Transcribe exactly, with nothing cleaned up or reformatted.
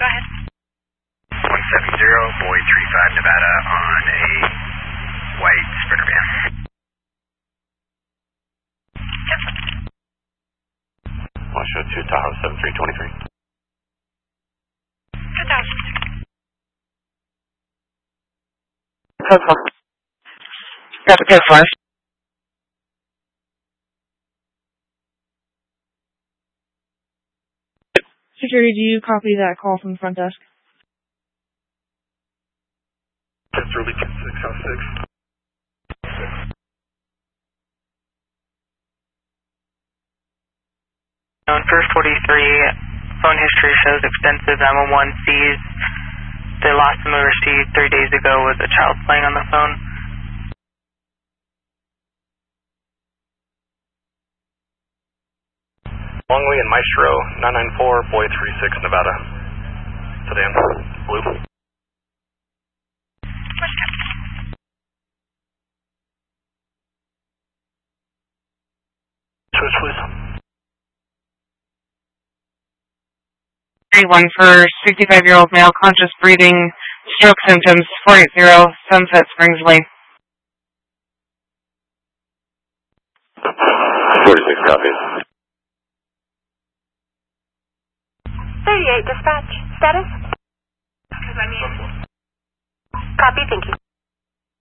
Go ahead. one seven zero, Boyd three five Nevada on a white Sprinter van. Yep. Washoe two Tahoe seven three two three. two thousand. Got the code flash. Security, do you copy that call from the front desk? That's really six oh six. On First forty-three, phone history shows extensive nine one one seized. The last time we received three days ago was a child playing on the phone. Longley and Maestro, nine nine four, Boyd three six Nevada. Sedan, blue. Switch, please. One for sixty-five-year-old male, conscious breathing, stroke symptoms, four eight zero, Sunset Springs Lane. forty-six copies. thirty-eight, dispatch. Status? Copy, thank you.